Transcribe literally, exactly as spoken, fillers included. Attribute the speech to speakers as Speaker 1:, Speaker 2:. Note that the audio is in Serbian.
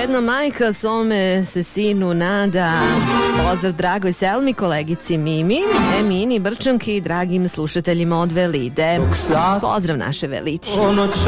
Speaker 1: jedna majka svome se sinu nada. Pozdrav dragoj Selmi, kolegici Mimi, Emini, Brčanki i dragim slušateljima od Velide. Pozdrav naše Veliti.